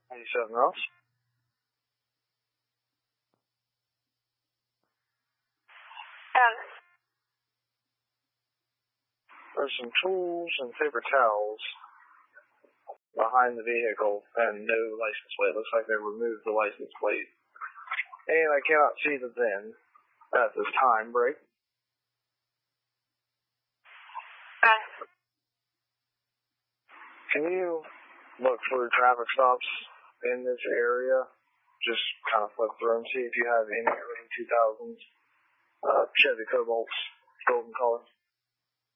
97 Ross. There's some tools and paper towels behind the vehicle and no license plate. Looks like they removed the license plate. And I cannot see the VIN at this time. Break. Can you look for traffic stops in this area? Just kind of flip through them, see if you have any early 2000s Chevy Cobalts, golden color.